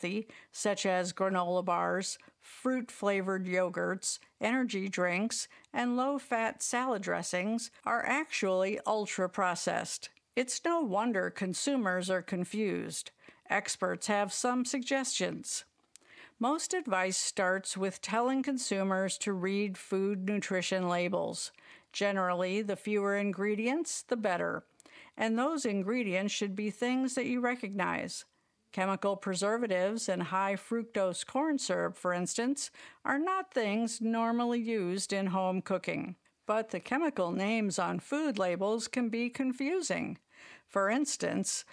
such as granola bars, fruit-flavored yogurts, energy drinks, and low-fat salad dressings, are actually ultra-processed. It's no wonder consumers are confused. Experts have some suggestions. Most advice starts with telling consumers to read food nutrition labels. Generally, the fewer ingredients, the better. And those ingredients should be things that you recognize. Chemical preservatives and high fructose corn syrup, for instance, are not things normally used in home cooking. But the chemical names on food labels can be confusing. For instance,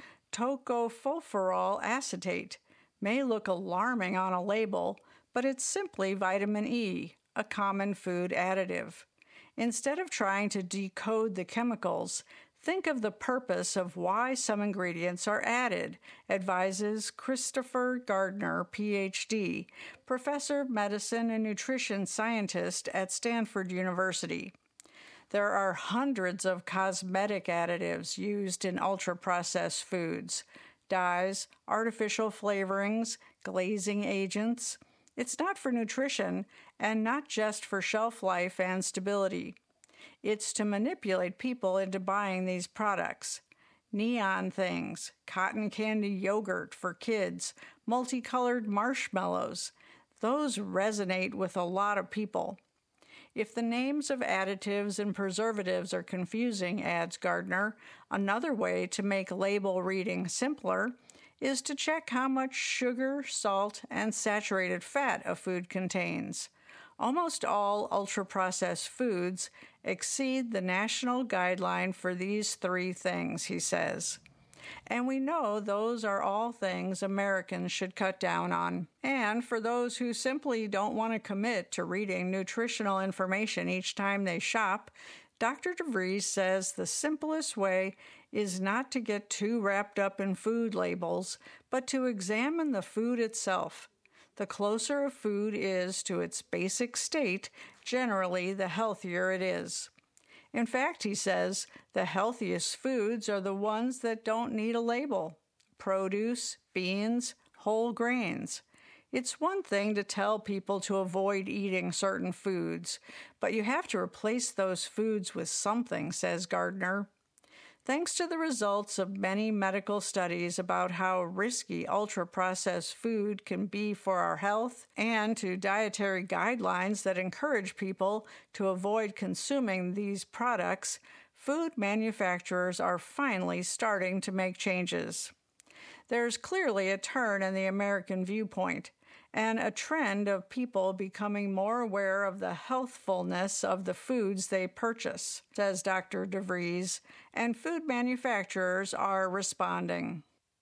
tocopherol acetate may look alarming on a label, but it's simply vitamin E, a common food additive. Instead of trying to decode the chemicals, think of the purpose of why some ingredients are added, advises Christopher Gardner, Ph.D., professor of medicine and nutrition scientist at Stanford University. There are hundreds of cosmetic additives used in ultra-processed foods. Dyes, artificial flavorings, glazing agents. It's not for nutrition and not just for shelf life and stability. It's to manipulate people into buying these products. Neon things, cotton candy yogurt for kids, multicolored marshmallows. Those resonate with a lot of people. If the names of additives and preservatives are confusing, adds Gardner, another way to make label reading simpler is to check how much sugar, salt, and saturated fat a food contains. Almost all ultra-processed foods exceed the national guideline for these three things, he says. And we know those are all things Americans should cut down on. And for those who simply don't want to commit to reading nutritional information each time they shop, Dr. DeVries says the simplest way is not to get too wrapped up in food labels, but to examine the food itself. The closer a food is to its basic state, generally the healthier it is. In fact, he says, the healthiest foods are the ones that don't need a label. Produce, beans, whole grains. It's one thing to tell people to avoid eating certain foods, but you have to replace those foods with something, says Gardner. Thanks to the results of many medical studies about how risky ultra-processed food can be for our health, and to dietary guidelines that encourage people to avoid consuming these products, food manufacturers are finally starting to make changes. There's clearly a turn in the American viewpoint, and a trend of people becoming more aware of the healthfulness of the foods they purchase, says Dr. DeVries, and food manufacturers are responding.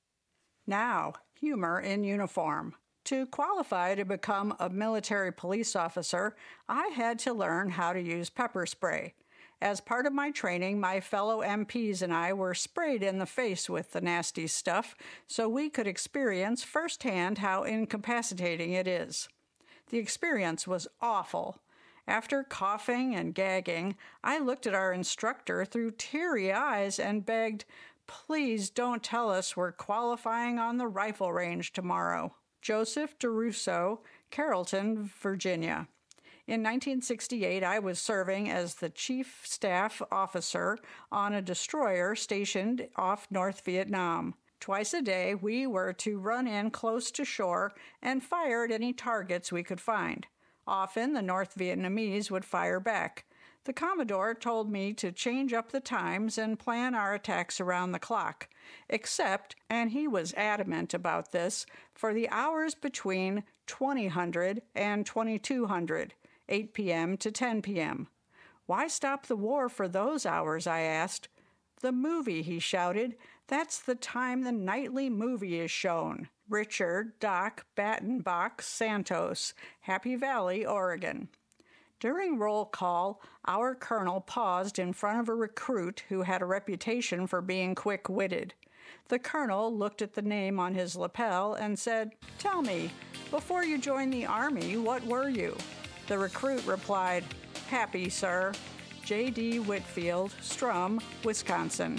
Now, humor in uniform. To qualify to become a military police officer, I had to learn how to use pepper spray. As part of my training, my fellow MPs and I were sprayed in the face with the nasty stuff so we could experience firsthand how incapacitating it is. The experience was awful. After coughing and gagging, I looked at our instructor through teary eyes and begged, "Please don't tell us we're qualifying on the rifle range tomorrow." Joseph DeRusso, Carrollton, Virginia. In 1968, I was serving as the chief staff officer on a destroyer stationed off North Vietnam. Twice a day, we were to run in close to shore and fire at any targets we could find. Often, the North Vietnamese would fire back. The Commodore told me to change up the times and plan our attacks around the clock, except, and he was adamant about this, for the hours between 2000 and 2200. 8 p.m. to 10 p.m. "Why stop the war for those hours?" I asked. "The movie," he shouted. "That's the time the nightly movie is shown." Richard Doc Battenbach Santos, Happy Valley, Oregon. During roll call, our colonel paused in front of a recruit who had a reputation for being quick-witted. The colonel looked at the name on his lapel and said, "Tell me, before you joined the Army, what were you?" The recruit replied, "Happy, sir. J.D. Whitfield, Strum, Wisconsin."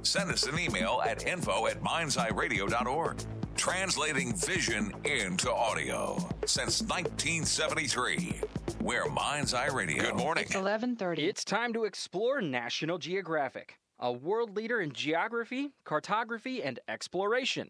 Send us an email at info@mindseyeradio.org. Translating vision into audio since 1973. We're Mind's Eye Radio. Good morning. It's 11:30. It's time to explore National Geographic, a world leader in geography, cartography, and exploration.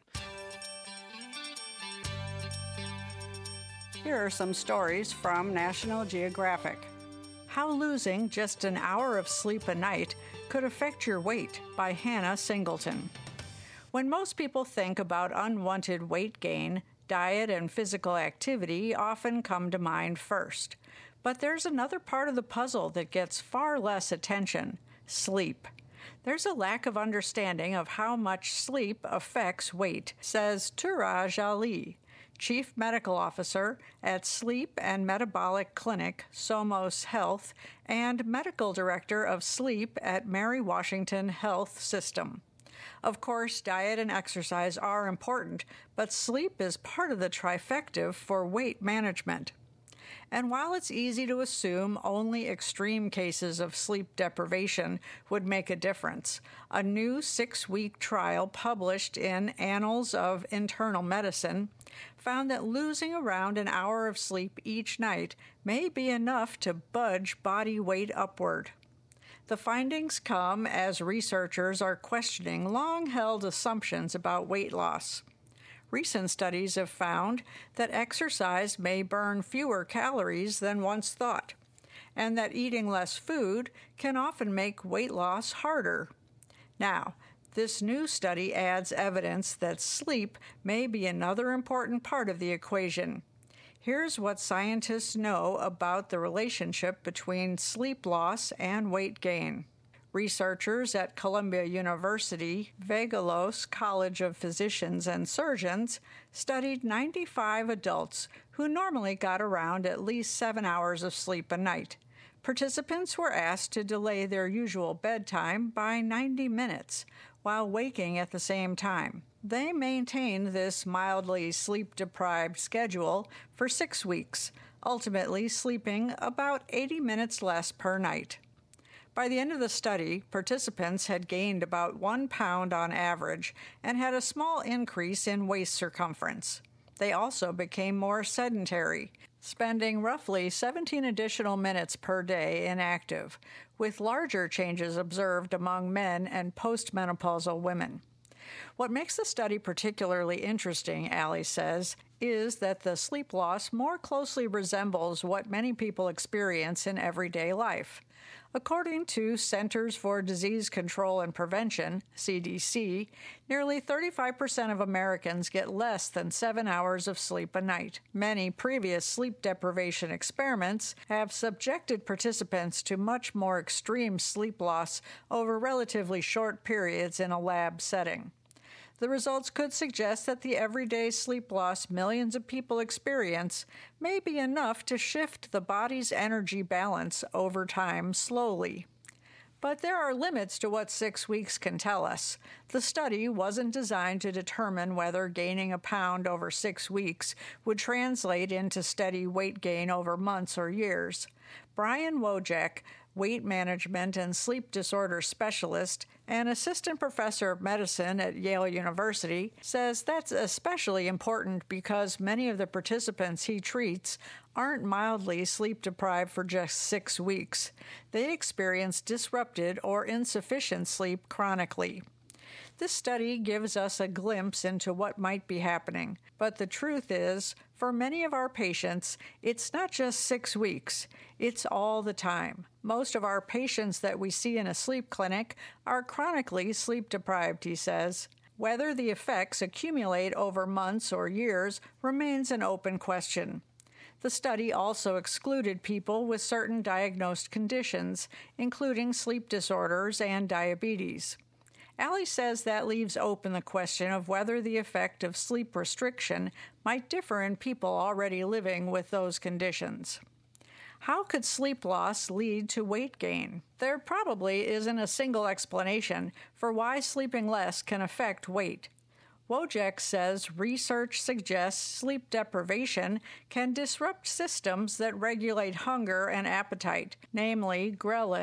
Here are some stories from National Geographic. How Losing Just an Hour of Sleep a Night Could Affect Your Weight by Hannah Singleton. When most people think about unwanted weight gain, diet and physical activity often come to mind first. But there's another part of the puzzle that gets far less attention: sleep. There's a lack of understanding of how much sleep affects weight, says Turaj Ali, Chief Medical Officer at Sleep and Metabolic Clinic, Somos Health, and Medical Director of Sleep at Mary Washington Health System. Of course, diet and exercise are important, but sleep is part of the trifecta for weight management. And while it's easy to assume only extreme cases of sleep deprivation would make a difference, a new 6-week trial published in Annals of Internal Medicine found that losing around an hour of sleep each night may be enough to budge body weight upward. The findings come as researchers are questioning long-held assumptions about weight loss. Recent studies have found that exercise may burn fewer calories than once thought, and that eating less food can often make weight loss harder. Now, this new study adds evidence that sleep may be another important part of the equation. Here's what scientists know about the relationship between sleep loss and weight gain. Researchers at Columbia University, Vagelos College of Physicians and Surgeons studied 95 adults who normally got around at least 7 hours of sleep a night. Participants were asked to delay their usual bedtime by 90 minutes while waking at the same time. They maintained this mildly sleep-deprived schedule for 6 weeks, ultimately sleeping about 80 minutes less per night. By the end of the study, participants had gained about 1 pound on average and had a small increase in waist circumference. They also became more sedentary, spending roughly 17 additional minutes per day inactive, with larger changes observed among men and postmenopausal women. What makes the study particularly interesting, Ali says, is that the sleep loss more closely resembles what many people experience in everyday life. According to Centers for Disease Control and Prevention, CDC, nearly 35% of Americans get less than 7 hours of sleep a night. Many previous sleep deprivation experiments have subjected participants to much more extreme sleep loss over relatively short periods in a lab setting. The results could suggest that the everyday sleep loss millions of people experience may be enough to shift the body's energy balance over time slowly. But there are limits to what 6 weeks can tell us. The study wasn't designed to determine whether gaining a pound over 6 weeks would translate into steady weight gain over months or years. Brian Wojcik, weight management and sleep disorder specialist and assistant professor of medicine at Yale University, says that's especially important because many of the participants he treats aren't mildly sleep-deprived for just 6 weeks. They experience disrupted or insufficient sleep chronically. This study gives us a glimpse into what might be happening, but the truth is, for many of our patients, it's not just 6 weeks, it's all the time. Most of our patients that we see in a sleep clinic are chronically sleep-deprived, he says. Whether the effects accumulate over months or years remains an open question. The study also excluded people with certain diagnosed conditions, including sleep disorders and diabetes. Ali says that leaves open the question of whether the effect of sleep restriction might differ in people already living with those conditions. How could sleep loss lead to weight gain? There probably isn't a single explanation for why sleeping less can affect weight. Wojcik says research suggests sleep deprivation can disrupt systems that regulate hunger and appetite, namely ghrelin,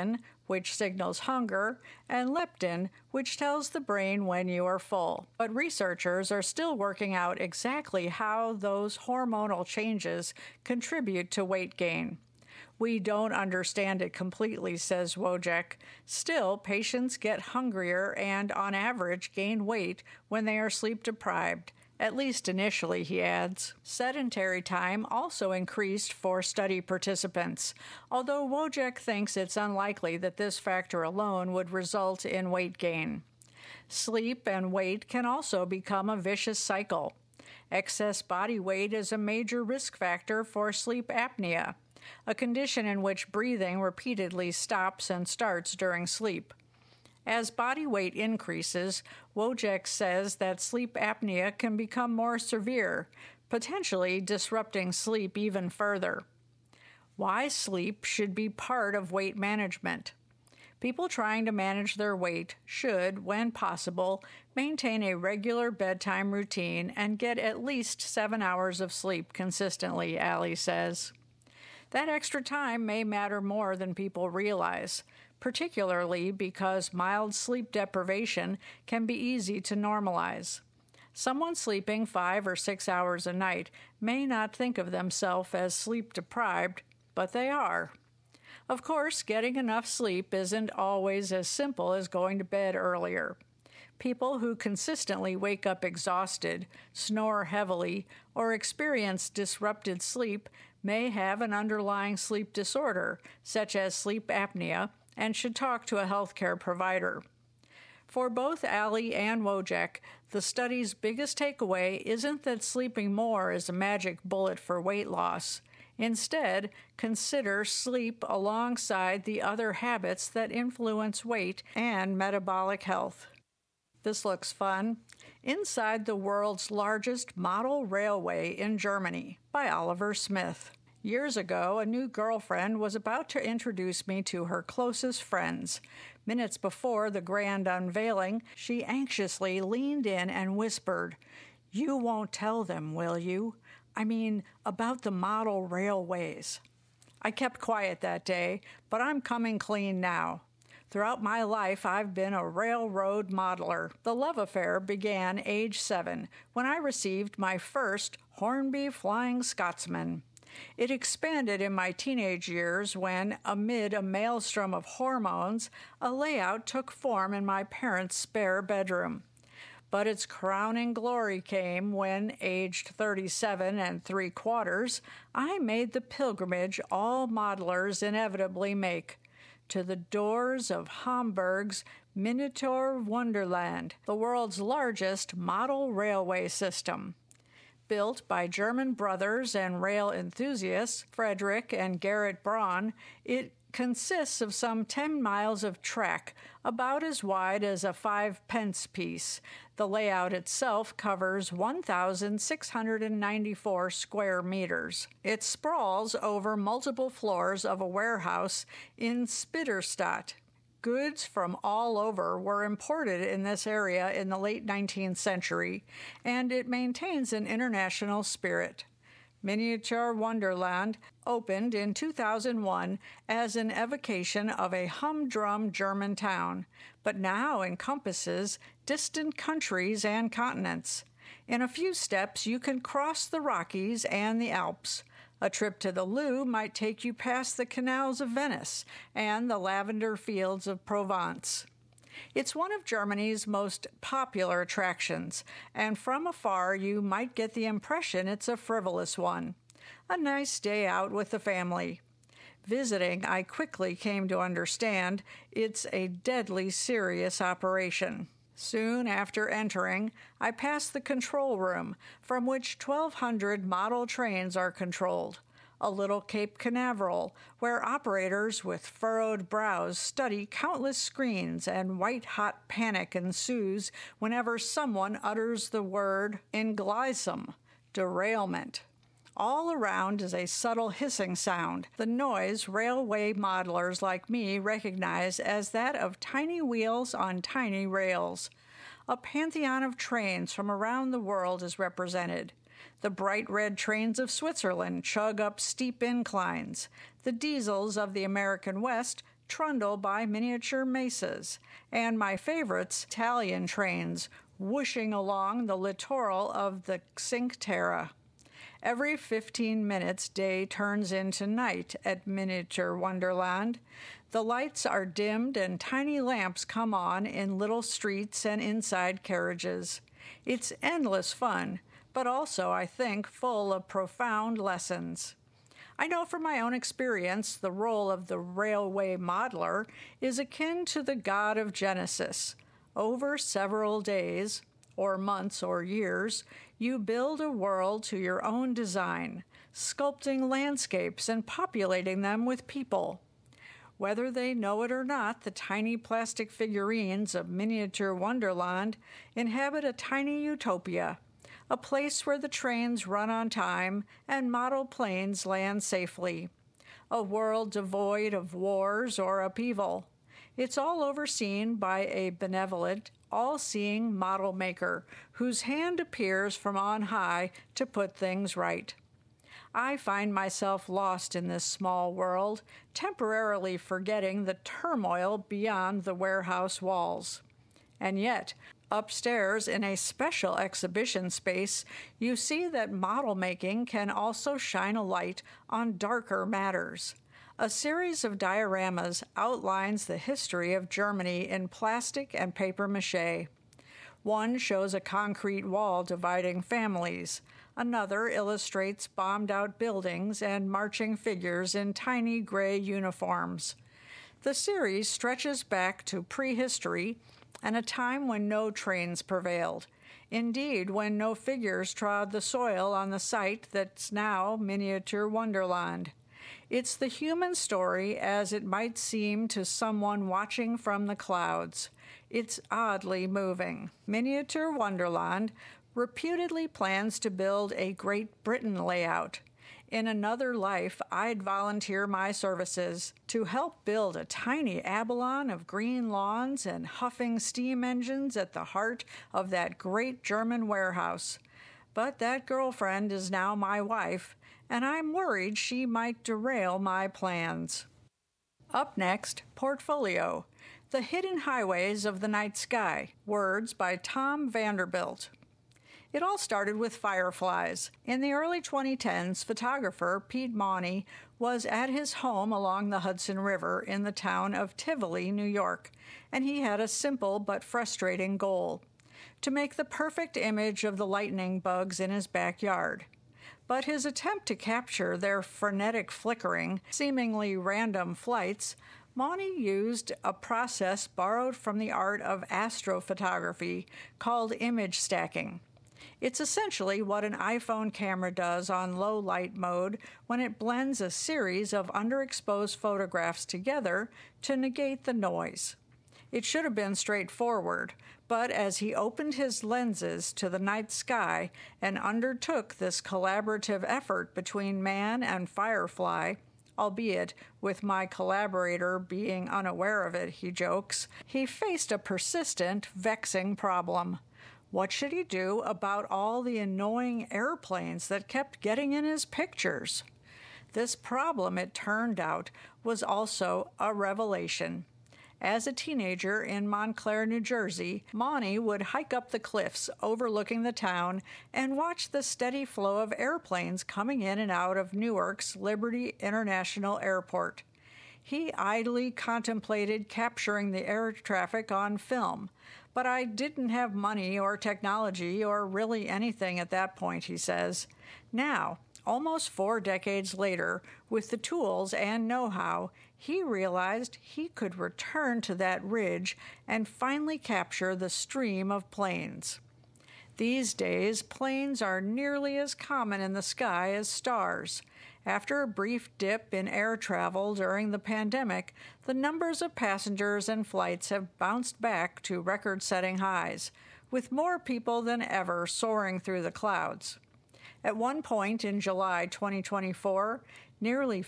which signals hunger, and leptin, which tells the brain when you are full. But researchers are still working out exactly how those hormonal changes contribute to weight gain. We don't understand it completely, says Wojcik. Still, patients get hungrier and, on average, gain weight when they are sleep deprived. At least initially, he adds. Sedentary time also increased for study participants, although Wojcik thinks it's unlikely that this factor alone would result in weight gain. Sleep and weight can also become a vicious cycle. Excess body weight is a major risk factor for sleep apnea, a condition in which breathing repeatedly stops and starts during sleep. As body weight increases, Wojcik says that sleep apnea can become more severe, potentially disrupting sleep even further. Why sleep should be part of weight management. People trying to manage their weight should, when possible, maintain a regular bedtime routine and get at least 7 hours of sleep consistently, Ali says. That extra time may matter more than people realize, particularly because mild sleep deprivation can be easy to normalize. Someone sleeping 5 or 6 hours a night may not think of themselves as sleep deprived, but they are. Of course, getting enough sleep isn't always as simple as going to bed earlier. People who consistently wake up exhausted, snore heavily, or experience disrupted sleep may have an underlying sleep disorder, such as sleep apnea, and should talk to a healthcare provider. For both Ali and Wojcik, the study's biggest takeaway isn't that sleeping more is a magic bullet for weight loss. Instead, consider sleep alongside the other habits that influence weight and metabolic health. This looks fun. Inside the World's Largest Model Railway in Germany by Oliver Smith. Years ago, a new girlfriend was about to introduce me to her closest friends. Minutes before the grand unveiling, she anxiously leaned in and whispered, "You won't tell them, will you? I mean, about the model railways." I kept quiet that day, but I'm coming clean now. Throughout my life, I've been a railroad modeler. The love affair began age 7, when I received my first Hornby Flying Scotsman. It expanded in my teenage years when, amid a maelstrom of hormones, a layout took form in my parents' spare bedroom. But its crowning glory came when, aged 37 3/4, I made the pilgrimage all modelers inevitably make, to the doors of Hamburg's Miniature Wonderland, the world's largest model railway system. Built by German brothers and rail enthusiasts, Frederick and Gerrit Braun, it consists of some 10 miles of track, about as wide as a 5-pence piece. The layout itself covers 1,694 square meters. It sprawls over multiple floors of a warehouse in Spitterstadt. Goods from all over were imported in this area in the late 19th century, and it maintains an international spirit. Miniature Wonderland opened in 2001 as an evocation of a humdrum German town, but now encompasses distant countries and continents. In a few steps, you can cross the Rockies and the Alps. A trip to the Louvre might take you past the canals of Venice and the lavender fields of Provence. It's one of Germany's most popular attractions, and from afar you might get the impression it's a frivolous one. A nice day out with the family. Visiting, I quickly came to understand it's a deadly serious operation. Soon after entering, I passed the control room, from which 1,200 model trains are controlled, a little Cape Canaveral, where operators with furrowed brows study countless screens and white-hot panic ensues whenever someone utters the word Engleisung, derailment. All around is a subtle hissing sound, the noise railway modelers like me recognize as that of tiny wheels on tiny rails. A pantheon of trains from around the world is represented. The bright red trains of Switzerland chug up steep inclines. The diesels of the American West trundle by miniature mesas, and my favorites, Italian trains, whooshing along the littoral of the Cinque Terre. Every 15 minutes, day turns into night at Miniature Wonderland. The lights are dimmed and tiny lamps come on in little streets and inside carriages. It's endless fun, but also, I think, full of profound lessons. I know from my own experience the role of the railway modeler is akin to the god of Genesis. Over several days, or months or years, you build a world to your own design, sculpting landscapes and populating them with people. Whether they know it or not, the tiny plastic figurines of Miniature Wonderland inhabit a tiny utopia, a place where the trains run on time and model planes land safely, a world devoid of wars or upheaval. It's all overseen by a benevolent, all-seeing model maker whose hand appears from on high to put things right. I find myself lost in this small world, temporarily forgetting the turmoil beyond the warehouse walls. And yet, upstairs in a special exhibition space, you see that model making can also shine a light on darker matters. A series of dioramas outlines the history of Germany in plastic and papier-mâché. One shows a concrete wall dividing families. Another illustrates bombed-out buildings and marching figures in tiny gray uniforms. The series stretches back to prehistory and a time when no trains prevailed. Indeed, when no figures trod the soil on the site that's now Miniature Wonderland. It's the human story as it might seem to someone watching from the clouds. It's oddly moving. Miniature Wonderland reputedly plans to build a Great Britain layout. In another life, I'd volunteer my services to help build a tiny Avalon of green lawns and huffing steam engines at the heart of that great German warehouse. But that girlfriend is now my wife, and I'm worried she might derail my plans. Up next, Portfolio, The Hidden Highways of the Night Sky, words by Tom Vanderbilt. It all started with fireflies. In the early 2010s, photographer Pete Mauney was at his home along the Hudson River in the town of Tivoli, New York, and he had a simple but frustrating goal: to make the perfect image of the lightning bugs in his backyard. But his attempt to capture their frenetic flickering, seemingly random flights, Mauney used a process borrowed from the art of astrophotography called image stacking. It's essentially what an iPhone camera does on low light mode when it blends a series of underexposed photographs together to negate the noise. It should have been straightforward, but as he opened his lenses to the night sky and undertook this collaborative effort between man and firefly, albeit with my collaborator being unaware of it, he jokes, he faced a persistent, vexing problem. What should he do about all the annoying airplanes that kept getting in his pictures? This problem, it turned out, was also a revelation. As a teenager in Montclair, New Jersey, Mauney would hike up the cliffs overlooking the town and watch the steady flow of airplanes coming in and out of Newark's Liberty International Airport. He idly contemplated capturing the air traffic on film, but I didn't have money or technology or really anything at that point, he says. Now, almost 4 decades later, with the tools and know-how, he realized he could return to that ridge and finally capture the stream of planes. These days, planes are nearly as common in the sky as stars. After a brief dip in air travel during the pandemic, the numbers of passengers and flights have bounced back to record-setting highs, with more people than ever soaring through the clouds. At one point in July 2024, nearly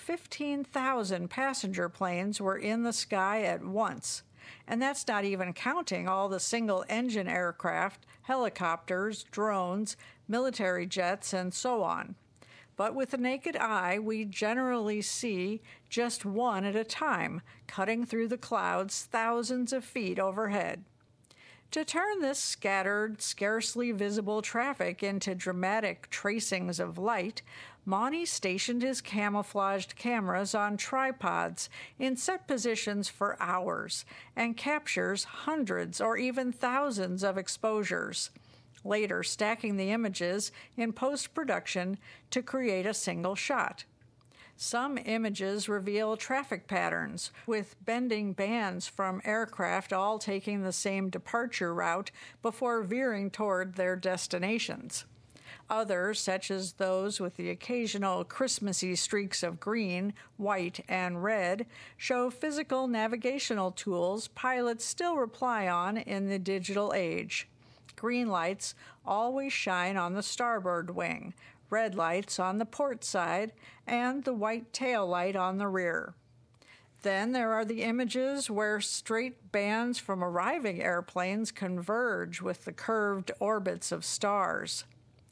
15,000 passenger planes were in the sky at once, and that's not even counting all the single-engine aircraft, helicopters, drones, military jets, and so on. But with the naked eye, we generally see just one at a time, cutting through the clouds thousands of feet overhead. To turn this scattered, scarcely visible traffic into dramatic tracings of light, Mani stationed his camouflaged cameras on tripods in set positions for hours and captures hundreds or even thousands of exposures, later stacking the images in post-production to create a single shot. Some images reveal traffic patterns, with bending bands from aircraft all taking the same departure route before veering toward their destinations. Others, such as those with the occasional Christmassy streaks of green, white, and red, show physical navigational tools pilots still rely on in the digital age. Green lights always shine on the starboard wing, red lights on the port side, and the white tail light on the rear. Then there are the images where straight bands from arriving airplanes converge with the curved orbits of stars.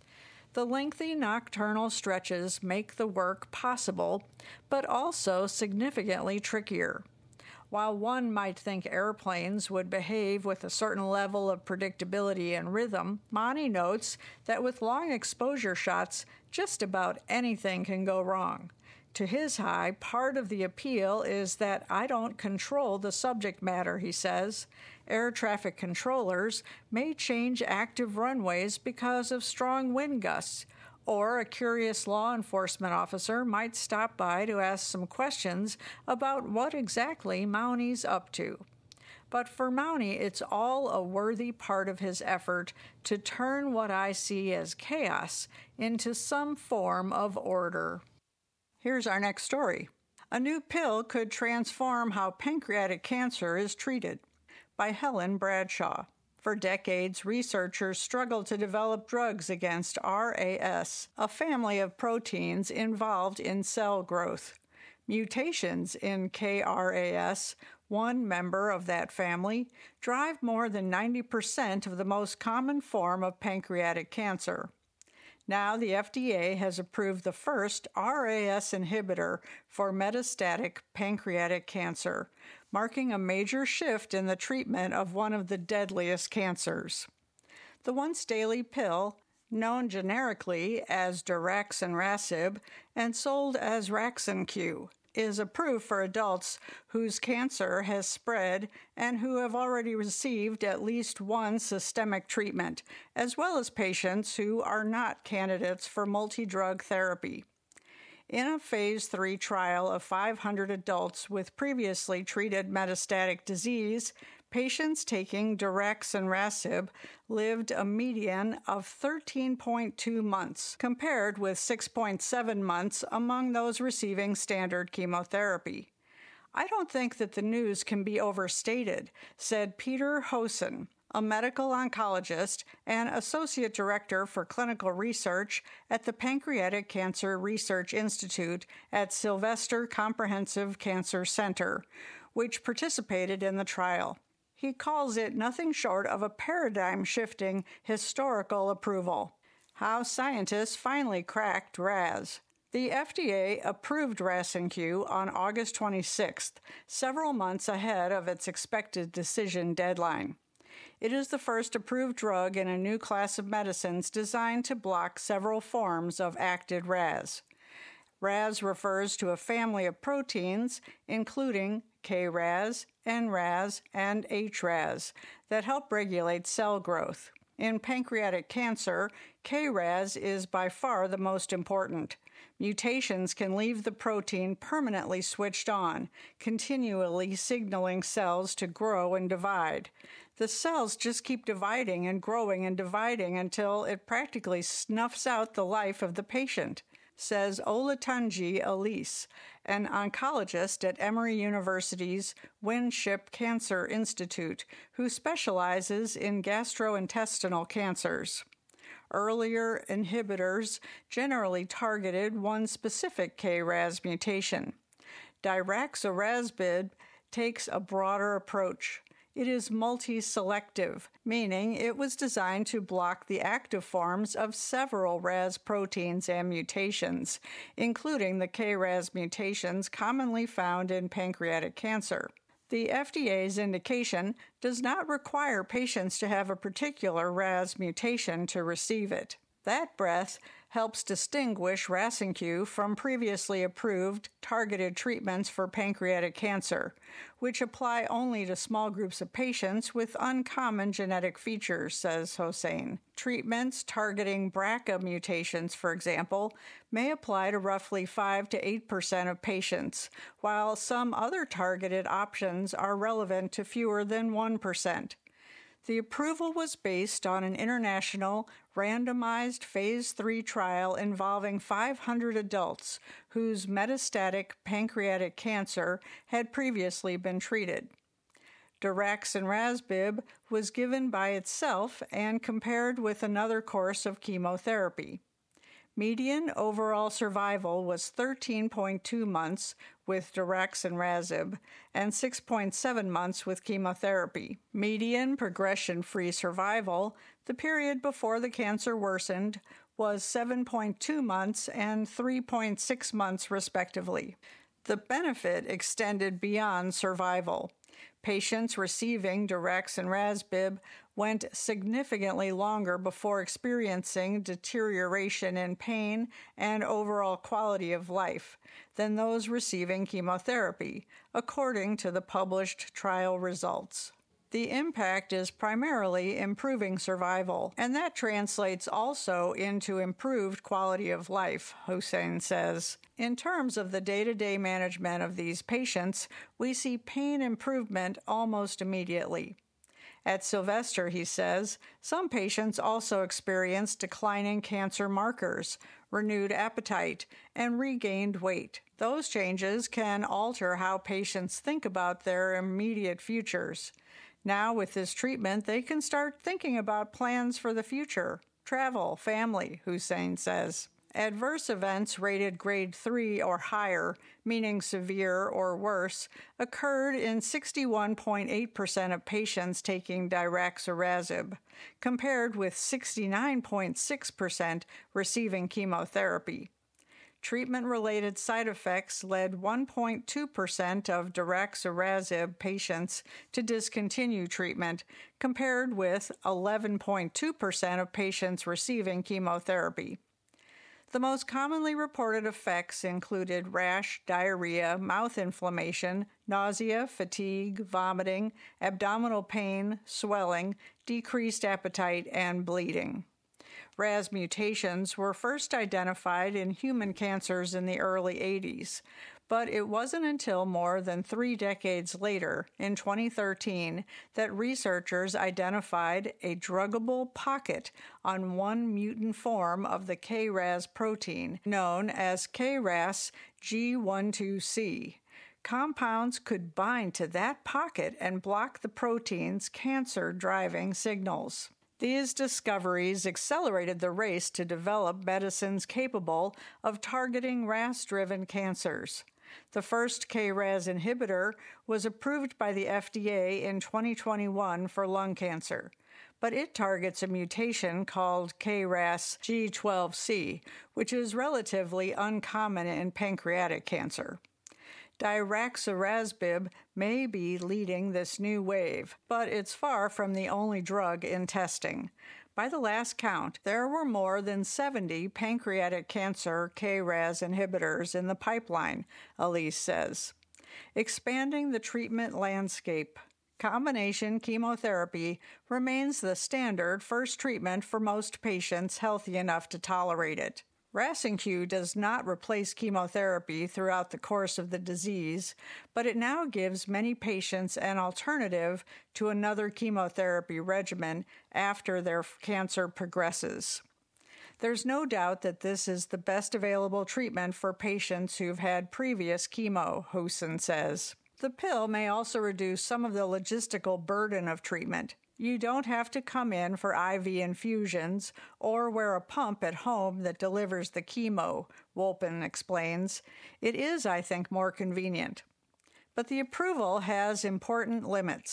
The lengthy nocturnal stretches make the work possible, but also significantly trickier. While one might think airplanes would behave with a certain level of predictability and rhythm, Mani notes that with long exposure shots, just about anything can go wrong. To his eye, part of the appeal is that I don't control the subject matter, he says. Air traffic controllers may change active runways because of strong wind gusts, or a curious law enforcement officer might stop by to ask some questions about what exactly Mani's up to. But for Mani, it's all a worthy part of his effort to turn what I see as chaos into some form of order. Here's our next story. A new pill could transform how pancreatic cancer is treated, by Helen Bradshaw. For decades, researchers struggled to develop drugs against RAS, a family of proteins involved in cell growth. Mutations in KRAS, one member of that family, drive more than 90% of the most common form of pancreatic cancer. Now the FDA has approved the first RAS inhibitor for metastatic pancreatic cancer, marking a major shift in the treatment of one of the deadliest cancers. The once-daily pill, known generically as daraxonrasib and sold as Raxin-Q, is approved for adults whose cancer has spread and who have already received at least one systemic treatment, as well as patients who are not candidates for multi-drug therapy. In a Phase 3 trial of 500 adults with previously treated metastatic disease, patients taking daraxonrasib lived a median of 13.2 months, compared with 6.7 months among those receiving standard chemotherapy. I don't think that the news can be overstated, said Peter Hosen, a medical oncologist and associate director for clinical research at the Pancreatic Cancer Research Institute at Sylvester Comprehensive Cancer Center, which participated in the trial. He calls it nothing short of a paradigm-shifting historical approval. How scientists finally cracked RAS. The FDA approved Raxin-Q on August 26th, several months ahead of its expected decision deadline. It is the first approved drug in a new class of medicines designed to block several forms of active RAS. RAS refers to a family of proteins, including KRAS, NRAS, and HRAS, that help regulate cell growth. In pancreatic cancer, KRAS is by far the most important. Mutations can leave the protein permanently switched on, continually signaling cells to grow and divide. The cells just keep dividing and growing and dividing until it practically snuffs out the life of the patient, says Olatunji Elise, an oncologist at Emory University's Winship Cancer Institute, who specializes in gastrointestinal cancers. Earlier inhibitors generally targeted one specific KRAS mutation. Diraxonrasib takes a broader approach. It is multi-selective, meaning it was designed to block the active forms of several RAS proteins and mutations, including the KRAS mutations commonly found in pancreatic cancer. The FDA's indication does not require patients to have a particular RAS mutation to receive it. That breadth helps distinguish Rasincue from previously approved targeted treatments for pancreatic cancer, which apply only to small groups of patients with uncommon genetic features, says Hossein. Treatments targeting BRCA mutations, for example, may apply to roughly 5 to 8% of patients, while some other targeted options are relevant to fewer than 1%. The approval was based on an international, randomized Phase 3 trial involving 500 adults whose metastatic pancreatic cancer had previously been treated. Daraxonrasib was given by itself and compared with another course of chemotherapy. Median overall survival was 13.2 months with daraxonrasib and 6.7 months with chemotherapy. Median progression-free survival, the period before the cancer worsened, was 7.2 months and 3.6 months respectively. The benefit extended beyond survival. Patients receiving daraxonrasib went significantly longer before experiencing deterioration in pain and overall quality of life than those receiving chemotherapy, according to the published trial results. The impact is primarily improving survival, and that translates also into improved quality of life, Hossein says. In terms of the day-to-day management of these patients, we see pain improvement almost immediately. At Sylvester, he says, some patients also experience declining cancer markers, renewed appetite, and regained weight. Those changes can alter how patients think about their immediate futures. Now, with this treatment, they can start thinking about plans for the future, travel, family, Hossein says. Adverse events rated grade 3 or higher, meaning severe or worse, occurred in 61.8% of patients taking daraxonrasib, compared with 69.6% receiving chemotherapy. Treatment-related side effects led 1.2% of daraxonrasib patients to discontinue treatment, compared with 11.2% of patients receiving chemotherapy. The most commonly reported effects included rash, diarrhea, mouth inflammation, nausea, fatigue, vomiting, abdominal pain, swelling, decreased appetite, and bleeding. RAS mutations were first identified in human cancers in the early 80s, but it wasn't until more than 3 decades later, in 2013, that researchers identified a druggable pocket on one mutant form of the KRAS protein, known as KRAS G12C. Compounds could bind to that pocket and block the protein's cancer-driving signals. These discoveries accelerated the race to develop medicines capable of targeting RAS-driven cancers. The first KRAS inhibitor was approved by the FDA in 2021 for lung cancer, but it targets a mutation called KRAS G12C, which is relatively uncommon in pancreatic cancer. Daraxonrasib may be leading this new wave, but it's far from the only drug in testing. By the last count, there were more than 70 pancreatic cancer KRAS inhibitors in the pipeline, Elise says. Expanding the treatment landscape. Combination chemotherapy remains the standard first treatment for most patients healthy enough to tolerate it. Rasincue does not replace chemotherapy throughout the course of the disease, but it now gives many patients an alternative to another chemotherapy regimen after their cancer progresses. There's no doubt that this is the best available treatment for patients who've had previous chemo, Hossein says. The pill may also reduce some of the logistical burden of treatment. You don't have to come in for IV infusions or wear a pump at home that delivers the chemo, Wolpin explains. It is, I think, more convenient. But the approval has important limits.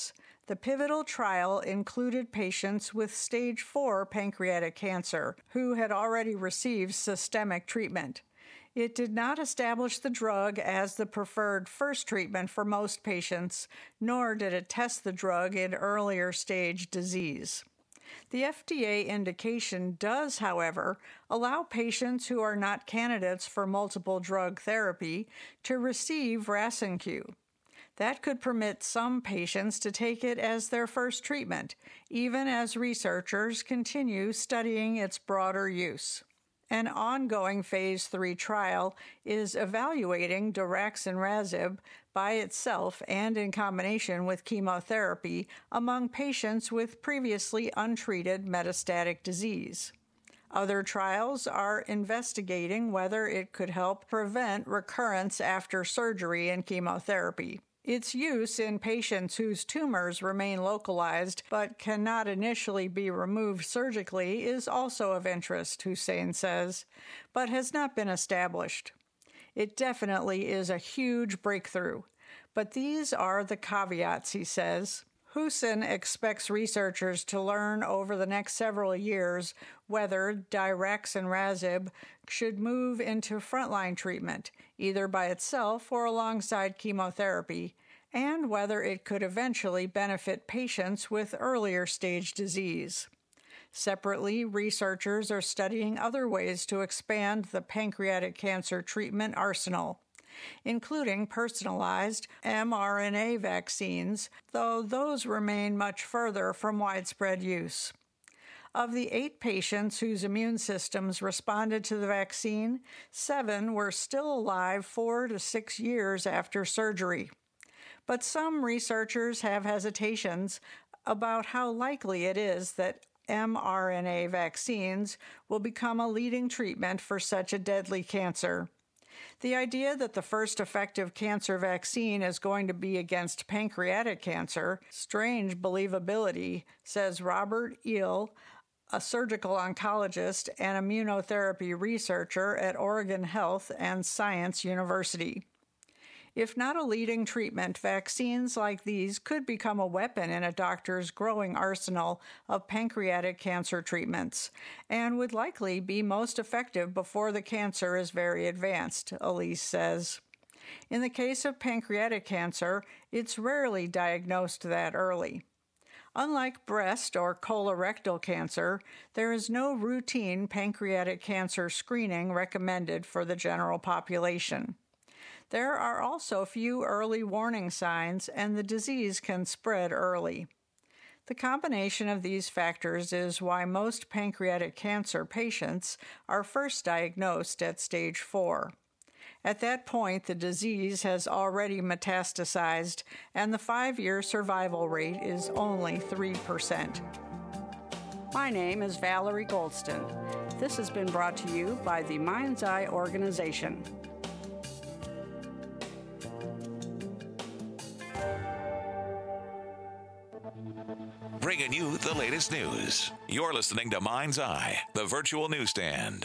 The pivotal trial included patients with stage 4 pancreatic cancer who had already received systemic treatment. It did not establish the drug as the preferred first treatment for most patients, nor did it test the drug in earlier stage disease. The FDA indication does, however, allow patients who are not candidates for multiple drug therapy to receive Rasenq. That could permit some patients to take it as their first treatment, even as researchers continue studying its broader use. An ongoing Phase 3 trial is evaluating daraxonrasib by itself and in combination with chemotherapy among patients with previously untreated metastatic disease. Other trials are investigating whether it could help prevent recurrence after surgery and chemotherapy. Its use in patients whose tumors remain localized but cannot initially be removed surgically is also of interest, Hussain says, but has not been established. It definitely is a huge breakthrough, but these are the caveats, he says. Hussain expects researchers to learn over the next several years whether daraxonrasib should move into frontline treatment, either by itself or alongside chemotherapy, and whether it could eventually benefit patients with earlier stage disease. Separately, researchers are studying other ways to expand the pancreatic cancer treatment arsenal, including personalized mRNA vaccines, though those remain much further from widespread use. Of the 8 patients whose immune systems responded to the vaccine, 7 were still alive 4 to 6 years after surgery. But some researchers have hesitations about how likely it is that mRNA vaccines will become a leading treatment for such a deadly cancer. The idea that the first effective cancer vaccine is going to be against pancreatic cancer, strange believability, says Robert Eel, a surgical oncologist and immunotherapy researcher at Oregon Health and Science University. If not a leading treatment, vaccines like these could become a weapon in a doctor's growing arsenal of pancreatic cancer treatments, and would likely be most effective before the cancer is very advanced, Elise says. In the case of pancreatic cancer, it's rarely diagnosed that early. Unlike breast or colorectal cancer, there is no routine pancreatic cancer screening recommended for the general population. There are also few early warning signs, and the disease can spread early. The combination of these factors is why most pancreatic cancer patients are first diagnosed at stage 4. At that point, the disease has already metastasized, and the 5-year survival rate is only 3%. My name is Valerie Goldston. This has been brought to you by the Mind's Eye Organization. Bringing you the latest news. You're listening to Mind's Eye, the virtual newsstand.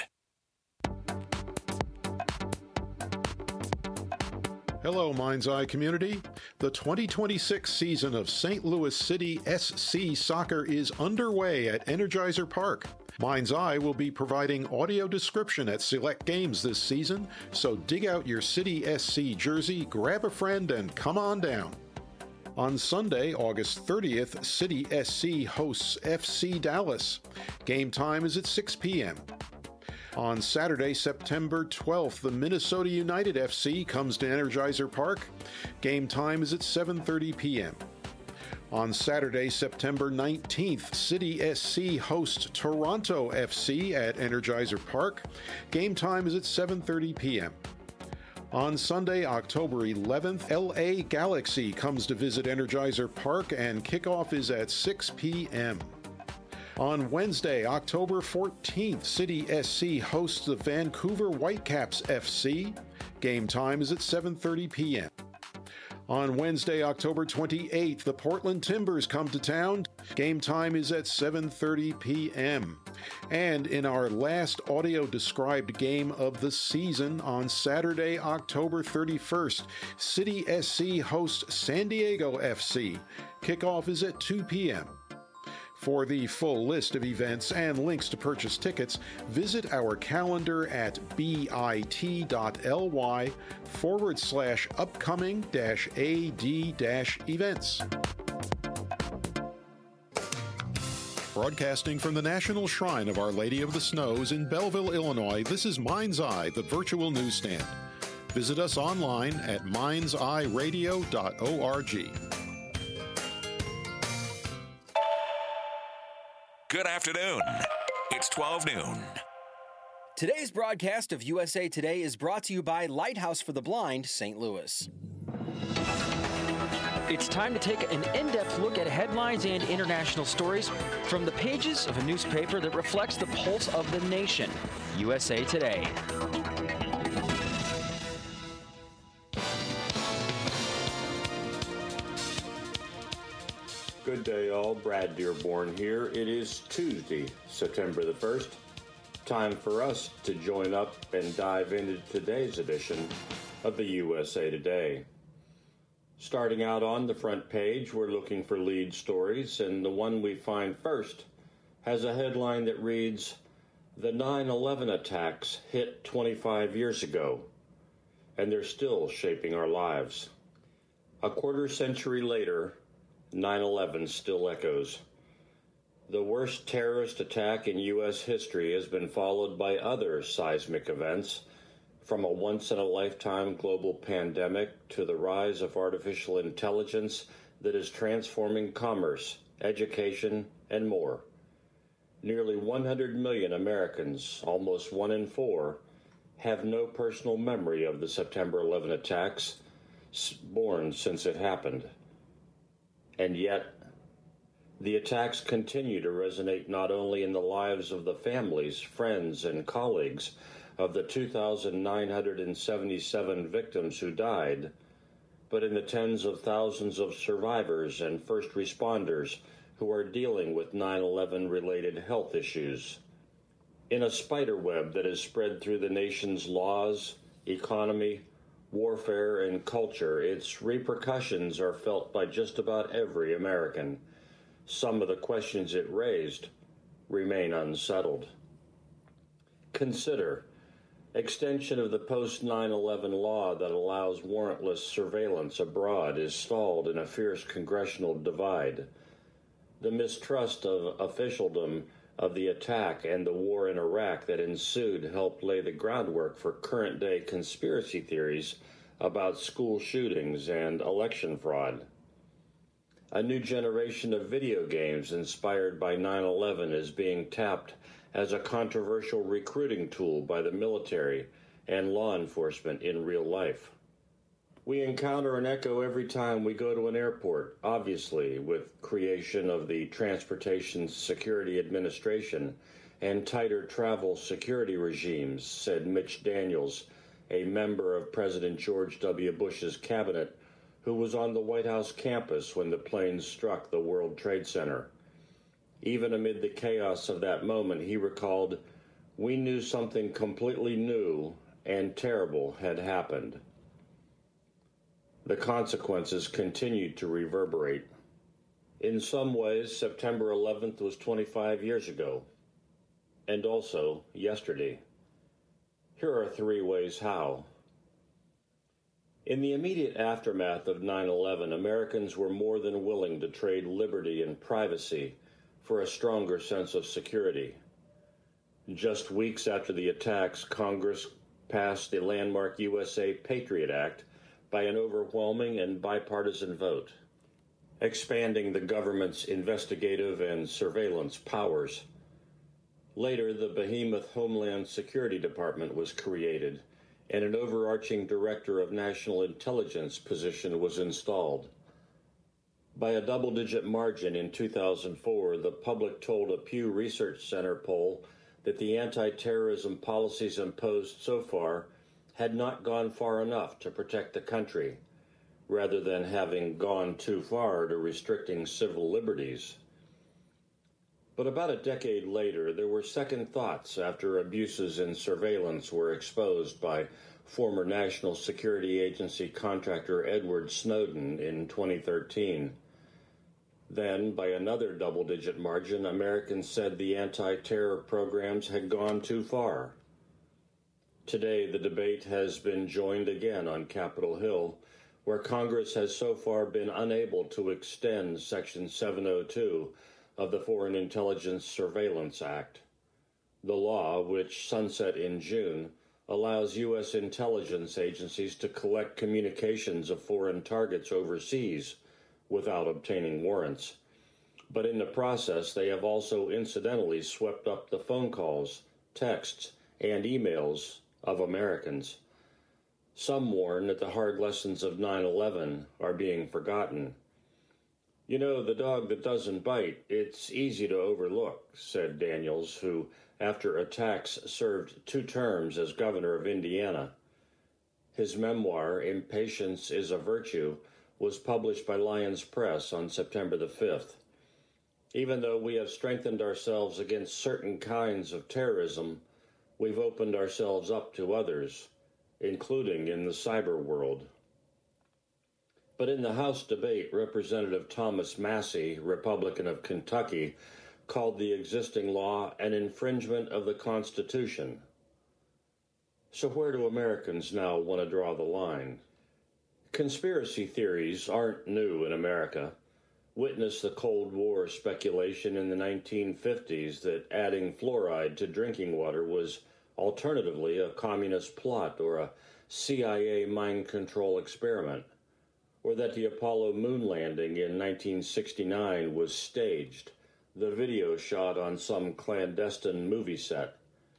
Hello, Mind's Eye community. The 2026 season of St. Louis City SC Soccer is underway at Energizer Park. Mind's Eye will be providing audio description at select games this season, so dig out your City SC jersey, grab a friend, and come on down. On Sunday, August 30th, City SC hosts FC Dallas. Game time is at 6 p.m. On Saturday, September 12th, the Minnesota United FC comes to Energizer Park. Game time is at 7:30 p.m. On Saturday, September 19th, City SC hosts Toronto FC at Energizer Park. Game time is at 7:30 p.m. On Sunday, October 11th, LA Galaxy comes to visit Energizer Park and kickoff is at 6 p.m. On Wednesday, October 14th, City SC hosts the Vancouver Whitecaps FC. Game time is at 7:30 p.m. On Wednesday, October 28th, the Portland Timbers come to town. Game time is at 7:30 p.m. And in our last audio-described game of the season, on Saturday, October 31st, City SC hosts San Diego FC. Kickoff is at 2 p.m. For the full list of events and links to purchase tickets, visit our calendar at bit.ly/upcoming-ad-events. Broadcasting from the National Shrine of Our Lady of the Snows in Belleville, Illinois, this is Mind's Eye, the virtual newsstand. Visit us online at mindseyeradio.org. Good afternoon. It's 12 noon. Today's broadcast of USA Today is brought to you by Lighthouse for the Blind, St. Louis. It's time to take an in-depth look at headlines and international stories from the pages of a newspaper that reflects the pulse of the nation, USA Today. Good day, all. Brad Dearborn here. It is Tuesday, September the 1st. Time for us to join up and dive into today's edition of the USA Today. Starting out on the front page, we're looking for lead stories, and the one we find first has a headline that reads, "The 9/11 attacks hit 25 years ago, and they're still shaping our lives." A quarter century later, 9/11 still echoes. The worst terrorist attack in U.S. history has been followed by other seismic events, from a once-in-a-lifetime global pandemic to the rise of artificial intelligence that is transforming commerce, education, and more. Nearly 100 million Americans, almost 1 in 4, have no personal memory of the September 11 attacks born since it happened. And yet, the attacks continue to resonate not only in the lives of the families, friends, and colleagues of the 2,977 victims who died, but in the tens of thousands of survivors and first responders who are dealing with 9/11 related health issues. In a spiderweb that is spread through the nation's laws, economy, warfare, and culture, its repercussions are felt by just about every American. Some of the questions it raised remain unsettled. Consider extension of the post-9/11 law that allows warrantless surveillance abroad is stalled in a fierce congressional divide. The mistrust of officialdom of the attack and the war in Iraq that ensued helped lay the groundwork for current-day conspiracy theories about school shootings and election fraud. A new generation of video games inspired by 9/11 is being tapped as a controversial recruiting tool by the military and law enforcement in real life. We encounter an echo every time we go to an airport, obviously, with creation of the Transportation Security Administration and tighter travel security regimes, said Mitch Daniels, a member of President George W. Bush's cabinet, who was on the White House campus when the planes struck the World Trade Center. Even amid the chaos of that moment, he recalled, "We knew something completely new and terrible had happened." The consequences continued to reverberate. In some ways, September 11th was 25 years ago, and also yesterday. Here are 3 ways how. In the immediate aftermath of 9/11, Americans were more than willing to trade liberty and privacy for a stronger sense of security. Just weeks after the attacks, Congress passed the landmark USA Patriot Act by an overwhelming and bipartisan vote, expanding the government's investigative and surveillance powers. Later, the behemoth Homeland Security Department was created, and an overarching Director of National Intelligence position was installed. By a double-digit margin in 2004, the public told a Pew Research Center poll that the anti-terrorism policies imposed so far had not gone far enough to protect the country. rather than having gone too far to restricting civil liberties. But about a decade later, there were second thoughts after abuses in surveillance were exposed by former National Security Agency contractor Edward Snowden in 2013. Then, by another double-digit margin, Americans said the anti-terror programs had gone too far. Today, the debate has been joined again on Capitol Hill, where Congress has so far been unable to extend Section 702 of the Foreign Intelligence Surveillance Act. The law, which sunset in June, allows U.S. intelligence agencies to collect communications of foreign targets overseas without obtaining warrants. But in the process, they have also incidentally swept up the phone calls, texts, and emails of Americans. Some warn that the hard lessons of 9/11 are being forgotten. You know, the dog that doesn't bite, it's easy to overlook, said Daniels, who, after attacks, served 2 terms as governor of Indiana. His memoir, Impatience is a Virtue, was published by Lyons Press on September the 5th. Even though we have strengthened ourselves against certain kinds of terrorism, we've opened ourselves up to others, including in the cyber world. But in the House debate, Representative Thomas Massie, Republican of Kentucky, called the existing law an infringement of the Constitution. So where do Americans now want to draw the line? Conspiracy theories aren't new in America. Witness the Cold War speculation in the 1950s that adding fluoride to drinking water was alternatively a communist plot or a CIA mind control experiment, or that the Apollo moon landing in 1969 was staged, the video shot on some clandestine movie set.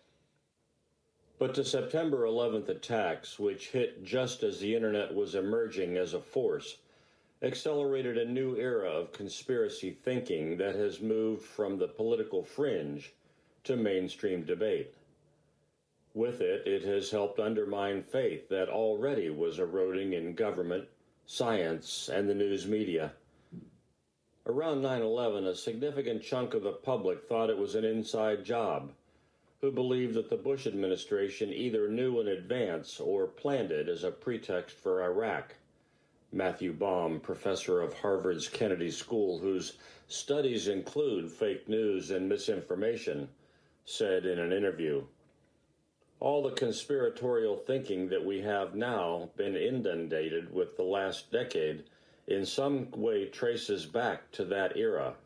But the September 11th attacks, which hit just as the internet was emerging as a force, accelerated a new era of conspiracy thinking that has moved from the political fringe to mainstream debate. With it, it has helped undermine faith that already was eroding in government, science, and the news media. Around 9/11, a significant chunk of the public thought it was an inside job, who believed that the Bush administration either knew in advance or planned it as a pretext for Iraq. Matthew Baum, professor of Harvard's Kennedy School, whose studies include fake news and misinformation, said in an interview, "All the conspiratorial thinking that we have now been inundated with the last decade in some way traces back to that era.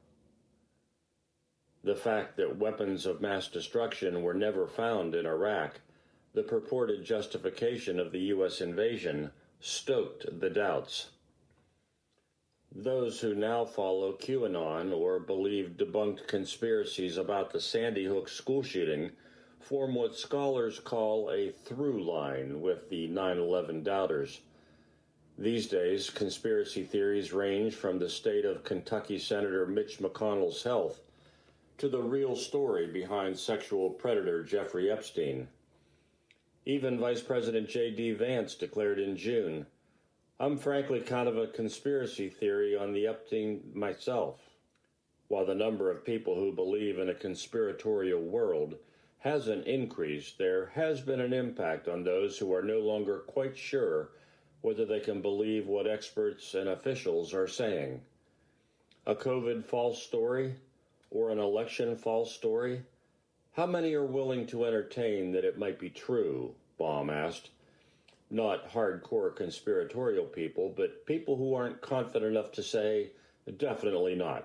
The fact that weapons of mass destruction were never found in Iraq, the purported justification of the U.S. invasion, stoked the doubts. Those who now follow QAnon or believe debunked conspiracies about the Sandy Hook school shooting form what scholars call a through line with the 9/11 doubters. These days, conspiracy theories range from the state of Kentucky Senator Mitch McConnell's health to the real story behind sexual predator Jeffrey Epstein. Even Vice President J.D. Vance declared in June, "I'm frankly kind of a conspiracy theory on the Epstein myself." While the number of people who believe in a conspiratorial world hasn't increased, there has been an impact on those who are no longer quite sure whether they can believe what experts and officials are saying. A COVID false story or an election false story? How many are willing to entertain that it might be true? Baum asked. Not hardcore conspiratorial people, but people who aren't confident enough to say, definitely not.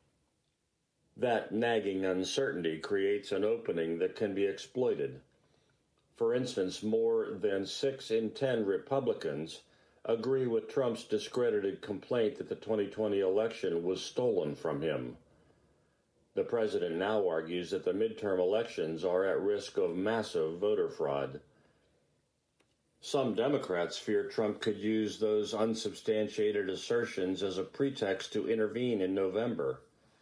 That nagging uncertainty creates an opening that can be exploited. For instance, more than 6 in 10 Republicans agree with Trump's discredited complaint that the 2020 election was stolen from him. The president now argues that the midterm elections are at risk of massive voter fraud. Some Democrats fear Trump could use those unsubstantiated assertions as a pretext to intervene in November.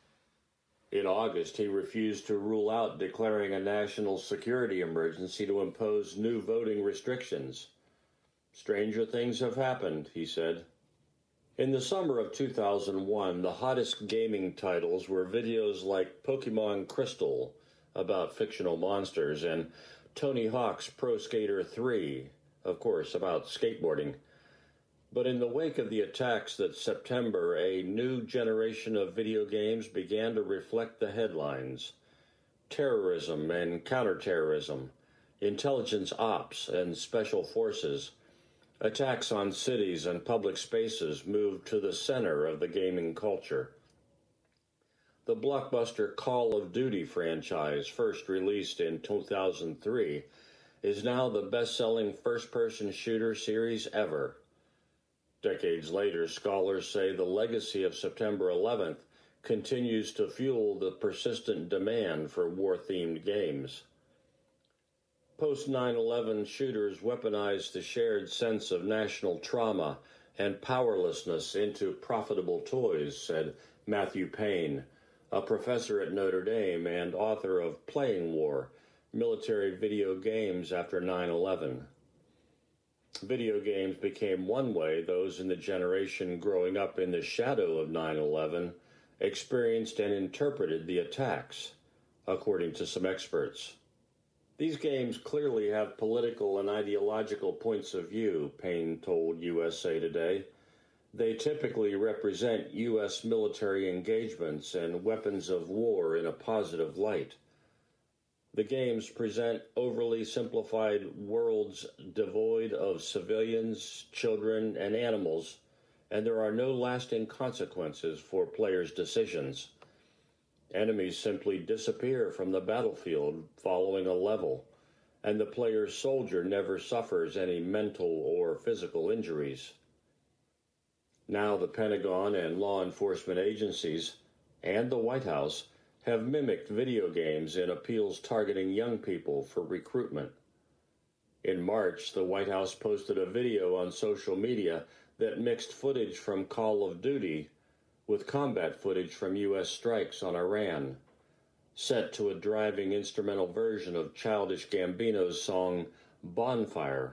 In August, he refused to rule out declaring a national security emergency to impose new voting restrictions. Stranger things have happened, he said. In the summer of 2001, the hottest gaming titles were videos like Pokemon Crystal, about fictional monsters, and Tony Hawk's Pro Skater 3, of course, about skateboarding. But in the wake of the attacks that September, a new generation of video games began to reflect the headlines. Terrorism and counterterrorism, intelligence ops and special forces, attacks on cities and public spaces moved to the center of the gaming culture. The blockbuster Call of Duty franchise, first released in 2003, is now the best-selling first-person shooter series ever. Decades later, scholars say the legacy of September 11th continues to fuel the persistent demand for war-themed games. Post-9/11 shooters weaponized the shared sense of national trauma and powerlessness into profitable toys, said Matthew Payne, a professor at Notre Dame and author of Playing War, Military Video Games After 9/11. Video games became one way those in the generation growing up in the shadow of 9/11 experienced and interpreted the attacks, according to some experts. These games clearly have political and ideological points of view, Payne told USA Today. They typically represent U.S. military engagements and weapons of war in a positive light. The games present overly simplified worlds devoid of civilians, children, and animals, and there are no lasting consequences for players' decisions. Enemies simply disappear from the battlefield following a level, and the player's soldier never suffers any mental or physical injuries. Now the Pentagon and law enforcement agencies and the White House have mimicked video games in appeals targeting young people for recruitment. In March, the White House posted a video on social media that mixed footage from Call of Duty with combat footage from U.S. strikes on Iran, set to a driving instrumental version of Childish Gambino's song Bonfire.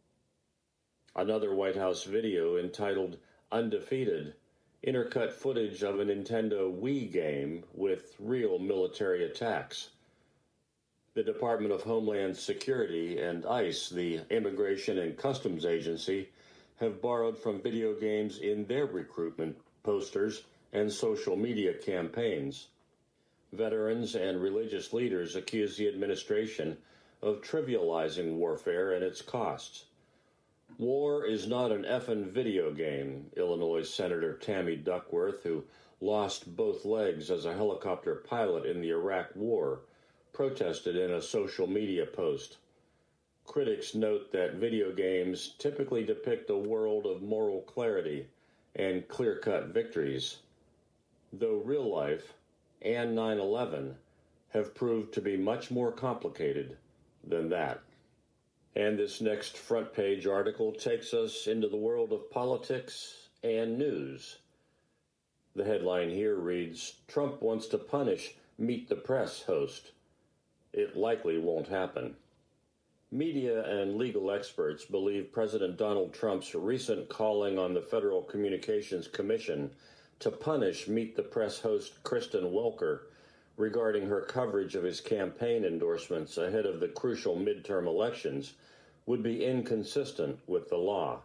Another White House video entitled Undefeated intercut footage of a Nintendo Wii game with real military attacks. The Department of Homeland Security and ICE, the Immigration and Customs Agency, have borrowed from video games in their recruitment posters and social media campaigns. Veterans and religious leaders accuse the administration of trivializing warfare and its costs. War is not an effing video game, Illinois Senator Tammy Duckworth, who lost both legs as a helicopter pilot in the Iraq War, protested in a social media post. Critics note that video games typically depict a world of moral clarity and clear-cut victories, though real life and 9/11 have proved to be much more complicated than that. And this next front page article takes us into the world of politics and news. The headline here reads, Trump wants to punish Meet the Press host. It likely won't happen. Media and legal experts believe President Donald Trump's recent calling on the Federal Communications Commission to punish Meet the Press host Kristen Welker regarding her coverage of his campaign endorsements ahead of the crucial midterm elections would be inconsistent with the law.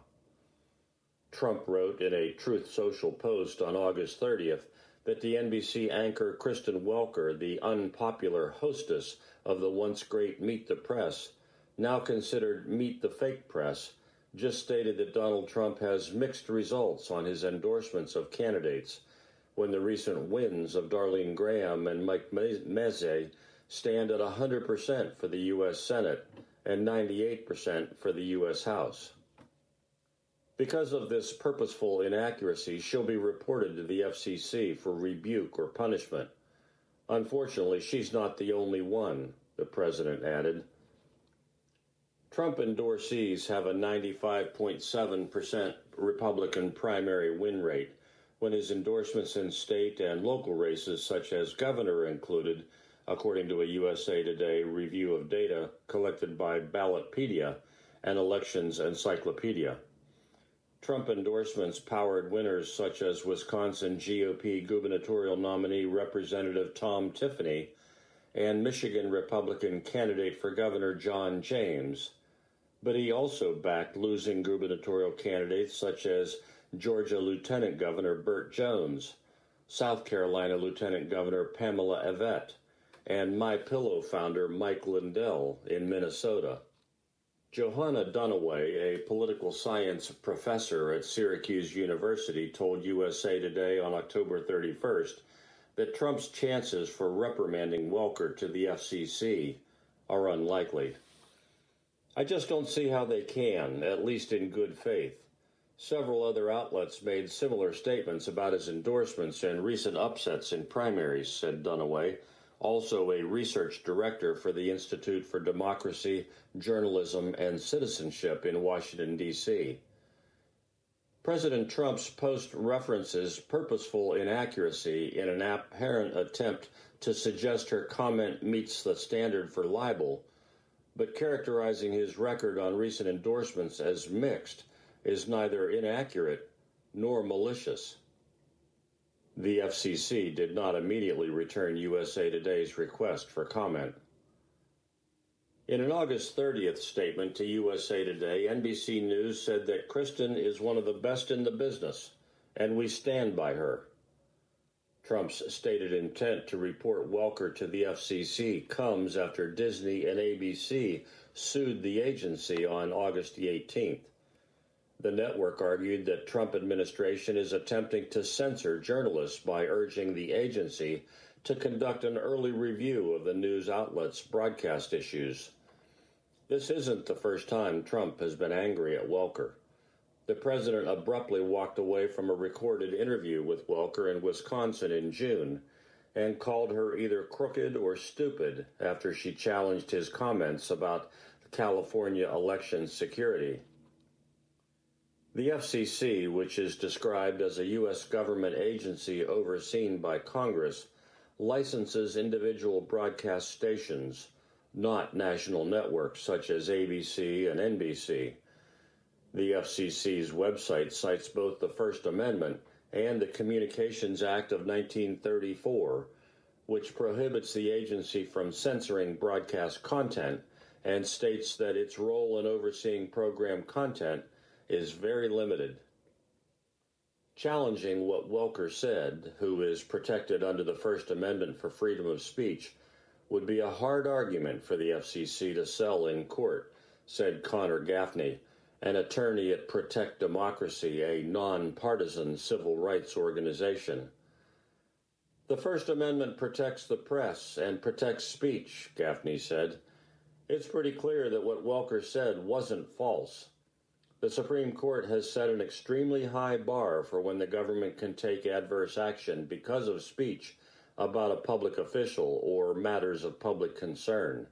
Trump wrote in a Truth Social post on August 30th that the NBC anchor Kristen Welker, the unpopular hostess of the once great Meet the Press, now considered Meet the Fake Press, just stated that Donald Trump has mixed results on his endorsements of candidates when the recent wins of Darlene Graham and Mike Mazzei stand at 100% for the U.S. Senate and 98% for the U.S. House. Because of this purposeful inaccuracy, she'll be reported to the FCC for rebuke or punishment. Unfortunately, she's not the only one, the president added. Trump endorsees have a 95.7% Republican primary win rate, when his endorsements in state and local races, such as governor, included, according to a USA Today review of data collected by Ballotpedia and Elections Encyclopedia. Trump endorsements powered winners such as Wisconsin GOP gubernatorial nominee Representative Tom Tiffany and Michigan Republican candidate for governor John James. But he also backed losing gubernatorial candidates such as Georgia Lieutenant Governor Burt Jones, South Carolina Lieutenant Governor Pamela Evette, and MyPillow founder Mike Lindell in Minnesota. Johanna Dunaway, a political science professor at Syracuse University, told USA Today on October 31st that Trump's chances for reprimanding Welker to the FCC are unlikely. I just don't see how they can, at least in good faith. Several other outlets made similar statements about his endorsements and recent upsets in primaries, said Dunaway, also a research director for the Institute for Democracy, Journalism, and Citizenship in Washington, D.C. President Trump's post references purposeful inaccuracy in an apparent attempt to suggest her comment meets the standard for libel, but characterizing his record on recent endorsements as mixed is neither inaccurate nor malicious. The FCC did not immediately return USA Today's request for comment. In an August 30th statement to USA Today, NBC News said that Kristen is one of the best in the business, and we stand by her. Trump's stated intent to report Welker to the FCC comes after Disney and ABC sued the agency on August the 18th. The network argued that Trump administration is attempting to censor journalists by urging the agency to conduct an early review of the news outlet's broadcast issues. This isn't the first time Trump has been angry at Welker. The president abruptly walked away from a recorded interview with Welker in Wisconsin in June and called her either crooked or stupid after she challenged his comments about California election security. The FCC, which is described as a U.S. government agency overseen by Congress, licenses individual broadcast stations, not national networks such as ABC and NBC. The FCC's website cites both the First Amendment and the Communications Act of 1934, which prohibits the agency from censoring broadcast content and states that its role in overseeing program content is very limited. Challenging what Welker said, who is protected under the First Amendment for freedom of speech, would be a hard argument for the FCC to sell in court, said Connor Gaffney, an attorney at Protect Democracy, a nonpartisan civil rights organization. The First Amendment protects the press and protects speech, Gaffney said. It's pretty clear that what Welker said wasn't false. The Supreme Court has set an extremely high bar for when the government can take adverse action because of speech about a public official or matters of public concern.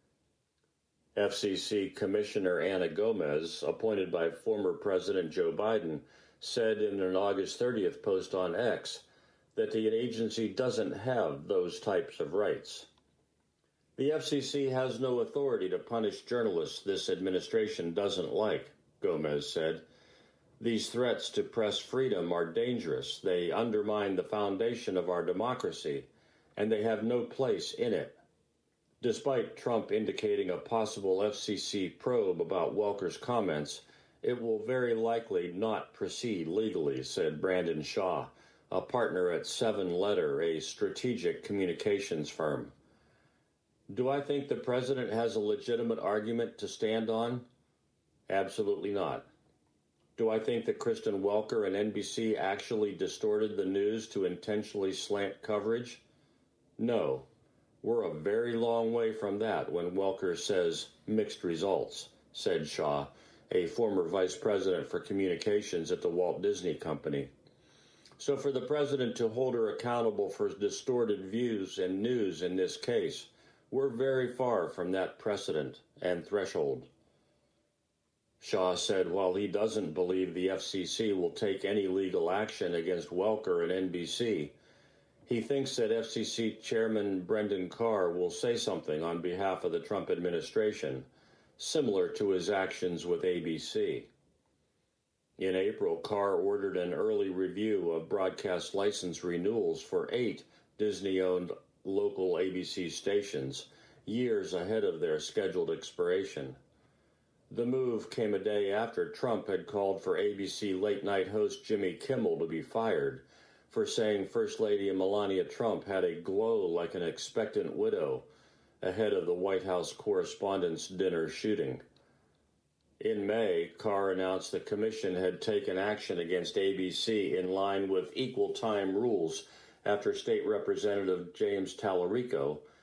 FCC Commissioner Anna Gomez, appointed by former President Joe Biden, said in an August 30th post on X that the agency doesn't have those types of rights. The FCC has no authority to punish journalists this administration doesn't like, Gomez said. These threats to press freedom are dangerous. They undermine the foundation of our democracy, and they have no place in it. Despite Trump indicating a possible FCC probe about Welker's comments, it will very likely not proceed legally, said Brandon Shaw, a partner at 7 Letter, a strategic communications firm. Do I think the president has a legitimate argument to stand on? Absolutely not. Do I think that Kristen Welker and NBC actually distorted the news to intentionally slant coverage? No. We're a very long way from that when Welker says mixed results, said Shaw, a former vice president for communications at the Walt Disney Company. So for the president to hold her accountable for distorted views and news in this case, we're very far from that precedent and threshold. Shaw said while he doesn't believe the FCC will take any legal action against Welker and NBC, he thinks that FCC Chairman Brendan Carr will say something on behalf of the Trump administration, similar to his actions with ABC. In April, Carr ordered an early review of broadcast license renewals for 8 Disney-owned local ABC stations, years ahead of their scheduled expiration. The move came a day after Trump had called for ABC late-night host Jimmy Kimmel to be fired for saying First Lady Melania Trump had a glow like an expectant widow ahead of the White House Correspondents' Dinner shooting. In May, Carr announced the commission had taken action against ABC in line with equal time rules after State Representative James Tallarico